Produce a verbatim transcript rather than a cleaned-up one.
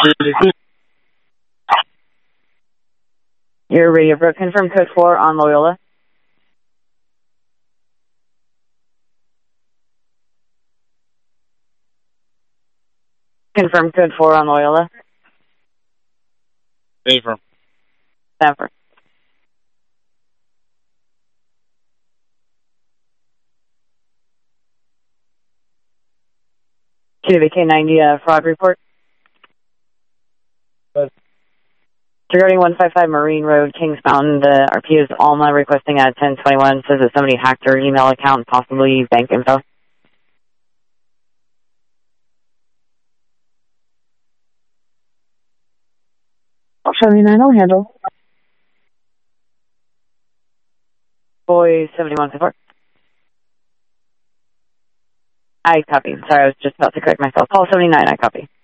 Your radio broke. Confirm code four on Loyola. Confirm code four on Loyola. Confirm. Confirm. Q W K ninety uh, fraud report. What? Regarding one fifty-five Marine Road, Kings Mountain, the R P is Alma requesting at ten twenty-one. Says that somebody hacked her email account, possibly bank info. seventy-nine, I'll handle. Boy seventy-one support. I copy. Sorry, I was just about to correct myself. Call seventy-nine, I copy.